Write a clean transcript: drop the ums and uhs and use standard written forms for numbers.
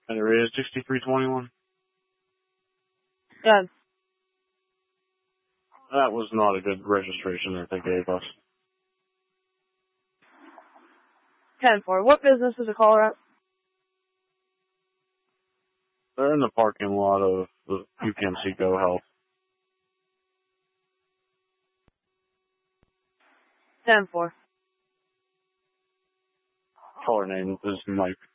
And it is 6321. Good. That was not a good registration that they gave us. 10-4. What business is the caller at? They're in the parking lot of the UPMC Go Health. 10-4. Caller name is Mike.